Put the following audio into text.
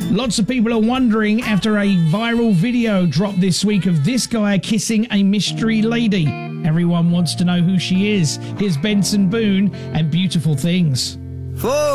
Lots of people are wondering after a viral video dropped this week of this guy kissing a mystery lady. Everyone wants to know who she is. Here's Benson Boone and Beautiful Things.